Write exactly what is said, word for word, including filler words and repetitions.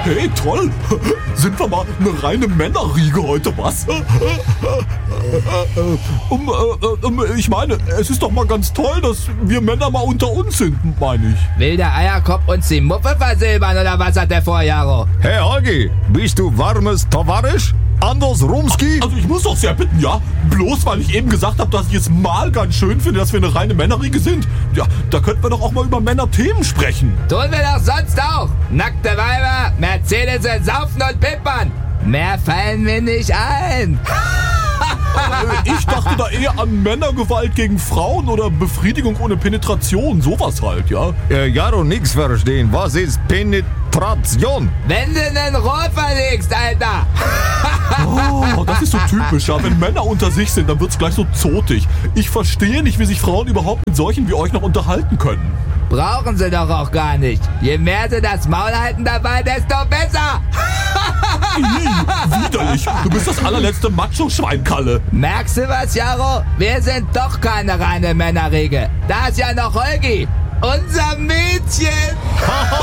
Hey, toll. Sind wir mal eine reine Männerriege heute, was? Um, äh, um, ich meine, es ist doch mal ganz toll, dass wir Männer mal unter uns sind, meine ich. Will der Eierkopf uns die Muppe versilbern oder was hat der vor, Jaro? Hey Holgi, bist du warmes Tavarisch? Anders Rumski? Also ich muss doch sehr bitten, ja? Bloß weil ich eben gesagt habe, dass ich es mal ganz schön finde, dass wir eine reine Männerriege sind. Ja, da könnten wir doch auch mal über Männerthemen sprechen. Tun wir doch sonst auch. Nackte Weiber, Mercedes, Saufen und Pimpern. Mehr fallen mir nicht ein. Ich dachte da eher an Männergewalt gegen Frauen oder Befriedigung ohne Penetration, sowas halt, ja? Äh, Jaro, nix verstehen. Was ist Penetration? Wenn du nen Rohr verlegst, Alter. Oh, das ist so typisch, ja. Wenn Männer unter sich sind, dann wird's gleich so zotig. Ich verstehe nicht, wie sich Frauen überhaupt mit solchen wie euch noch unterhalten können. Brauchen sie doch auch gar nicht. Je mehr sie das Maul halten dabei, desto besser. Ih, widerlich. Du bist das allerletzte Macho-Schweinkalle. Merkst du was, Jaro? Wir sind doch keine reine Männerriege. Da ist ja noch Holgi, unser Mädchen.